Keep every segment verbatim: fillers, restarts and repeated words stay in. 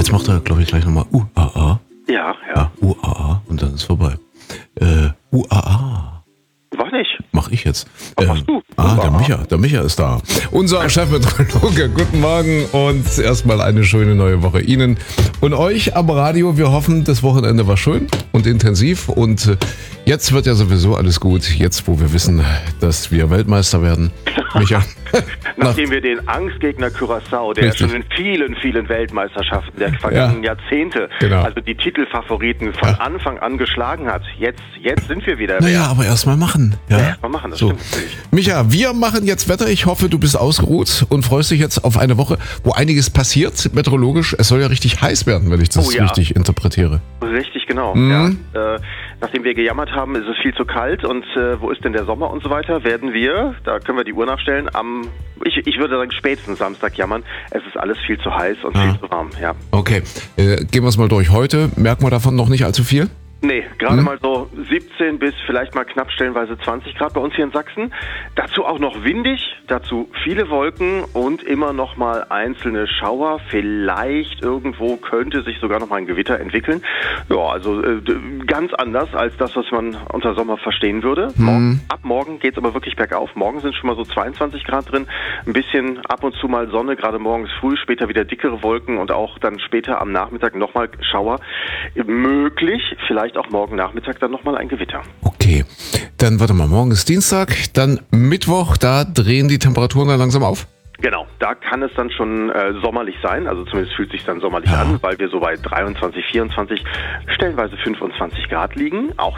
Jetzt macht er, glaube ich, gleich nochmal U A A. Ja, ja. Ja, U A A und dann ist vorbei. Äh, U A A. Mach nicht. Mach ich jetzt. Was machst du? Ah, der Micha, der Micha ist da. Unser Chefmeteorologe. Guten Morgen und erstmal eine schöne neue Woche Ihnen und euch am Radio. Wir hoffen, das Wochenende war schön und intensiv und jetzt wird ja sowieso alles gut. Jetzt, wo wir wissen, dass wir Weltmeister werden. Micha. Nachdem wir den Angstgegner Curaçao, der Richtig. schon in vielen, vielen Weltmeisterschaften der vergangenen Ja. Jahrzehnte, Genau. also die Titelfavoriten von Ja. Anfang an geschlagen hat, jetzt, jetzt sind wir wieder. Naja, aber erstmal machen. Ja, Ja, mal machen, das so. stimmt natürlich. Micha, wir machen jetzt Wetter. Ich hoffe, du bist ausgeruht und freust dich jetzt auf eine Woche, wo einiges passiert, meteorologisch. Es soll ja richtig heiß werden, wenn ich das Oh ja. richtig interpretiere. Richtig, genau. Mhm. Ja, äh, nachdem wir gejammert haben, ist es viel zu kalt und äh, wo ist denn der Sommer und so weiter, werden wir, da können wir die Uhr nachstellen, am, ich, ich würde sagen spätestens Samstag jammern, es ist alles viel zu heiß und Ja. viel zu warm, ja. Okay, äh, gehen wir es mal durch. Heute merken wir davon noch nicht allzu viel. Nee, gerade Mhm. mal so siebzehn bis vielleicht mal knapp stellenweise zwanzig Grad bei uns hier in Sachsen. Dazu auch noch windig, dazu viele Wolken und immer noch mal einzelne Schauer. Vielleicht irgendwo könnte sich sogar noch mal ein Gewitter entwickeln. Ja, also äh, d- ganz anders als das, was man unter Sommer verstehen würde. Morgen, ab morgen geht's aber wirklich bergauf. Morgen sind schon mal so zweiundzwanzig Grad drin. Ein bisschen ab und zu mal Sonne, gerade morgens früh, später wieder dickere Wolken und auch dann später am Nachmittag nochmal Schauer. Möglich, vielleicht auch morgen Nachmittag dann nochmal ein Gewitter. Okay, dann warte mal, morgen ist Dienstag, dann Mittwoch, da drehen die Temperaturen dann langsam auf. Genau, da kann es dann schon äh, sommerlich sein, also zumindest fühlt sich dann sommerlich Ja. an, weil wir so bei dreiundzwanzig, vierundzwanzig, stellenweise fünfundzwanzig Grad liegen. Auch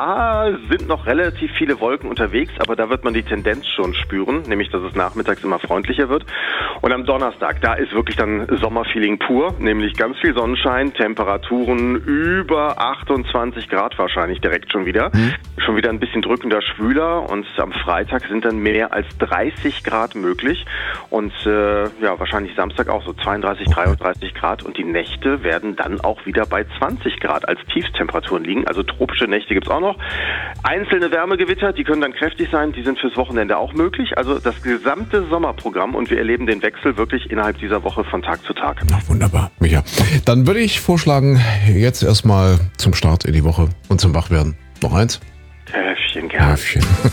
da sind noch relativ viele Wolken unterwegs, aber da wird man die Tendenz schon spüren, nämlich dass es nachmittags immer freundlicher wird. Und am Donnerstag, da ist wirklich dann Sommerfeeling pur, nämlich ganz viel Sonnenschein, Temperaturen über achtundzwanzig Grad wahrscheinlich direkt schon wieder. Mhm. Schon wieder ein bisschen drückender, schwüler und am Freitag sind dann mehr als dreißig Grad möglich. Und äh, ja, wahrscheinlich Samstag auch so zweiunddreißig, dreiunddreißig Grad und die Nächte werden dann auch wieder bei zwanzig Grad als Tiefstemperaturen liegen. Also tropische Nächte gibt's auch noch. Einzelne Wärmegewitter, die können dann kräftig sein, die sind fürs Wochenende auch möglich. Also das gesamte Sommerprogramm und wir erleben den Wechsel wirklich innerhalb dieser Woche von Tag zu Tag. Na, wunderbar, Micha. Dann würde ich vorschlagen, jetzt erstmal zum Start in die Woche und zum Wachwerden. Noch eins? Häfchen, gern. Häufchen.